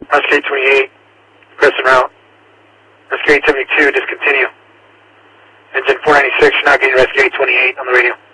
Rescue 828, Crescent route. Rescue 872, discontinue. Engine 496, you're not getting Rescue 828 on the radio.